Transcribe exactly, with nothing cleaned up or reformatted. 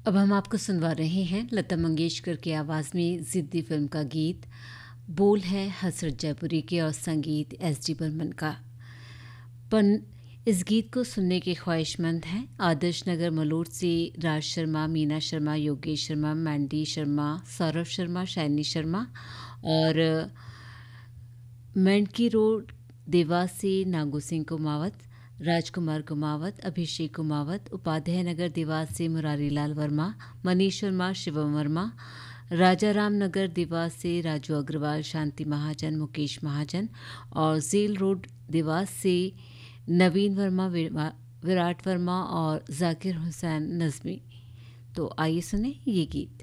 अब हम आपको सुनवा रहे हैं लता मंगेशकर की आवाज़ में ज़िद्दी फिल्म का गीत। बोल है हसरत जयपुरी के और संगीत एस डी बर्मन का। पन इस गीत को सुनने के ख्वाहिशमंद हैं आदर्श नगर मलोट से राज शर्मा, मीना शर्मा, योगेश शर्मा, मैंडी शर्मा, सौरभ शर्मा, शैनी शर्मा और मैंडकी रोड देवास से नागू सिंह कुमावत, राजकुमार कुमावत, अभिषेक कुमावत, उपाध्याय नगर देवास से मुरारी लाल वर्मा, मनीष वर्मा, शिवम वर्मा, राजाराम नगर देवास से राजू अग्रवाल, शांति महाजन, मुकेश महाजन और जेल रोड देवास से नवीन वर्मा, विरा- विराट वर्मा और जाकिर हुसैन नज़मी। तो आइए सुने ये गीत।